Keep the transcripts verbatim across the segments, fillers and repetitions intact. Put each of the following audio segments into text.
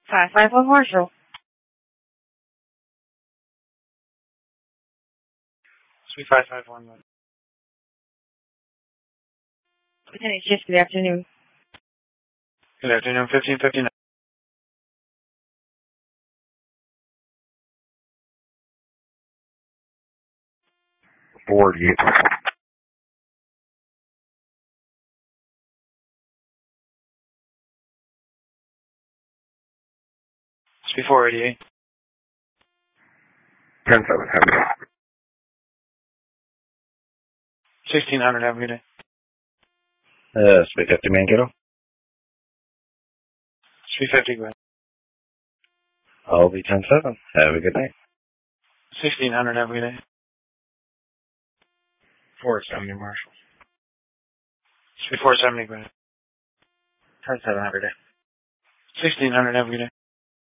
five five one Marshall. Suite five five one. Lieutenant Shift, good afternoon. Good afternoon, fifteen fifty-nine. forty. Suite four eighty-eight. ten seven, have a good day. sixteen hundred, have a good day. Uh, Suite fifty, Mankato. Suite fifty, go ahead. I'll be ten seven, have a good night. sixteen hundred, have a good day. four seventy, Marshall. Suite four seventy, go ahead. ten seven, have a good day. sixteen hundred, have a good day.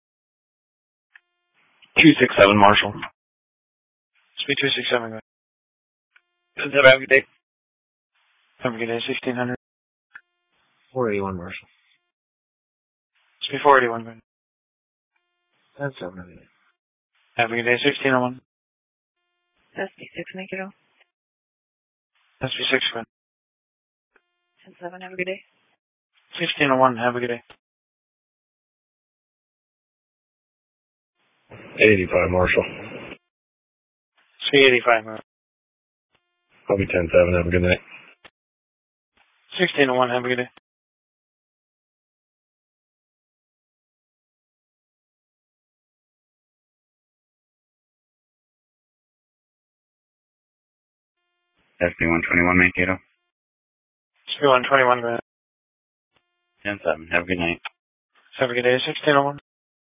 two six seven, Marshall. Suite two six seven, go ahead. ten seven, have a good day. Have a good day, sixteen hundred. four eighty-one, Marshall. Suite four eighty-one, go ahead. ten seven, have a good day. Have a good day, sixteen oh one. S B six, Mankato. S B six, go ahead. ten seven, have a good day. sixteen oh one, have a good day. eighty-five, Marshall. Suite eighty-five, go ahead. I'll be ten seven, have a good night. sixteen oh one, have a good day. S B one twenty-one, Mankato. Suite one twenty-one, go ahead. ten seven, have a good night. Have a good day, sixteen oh one.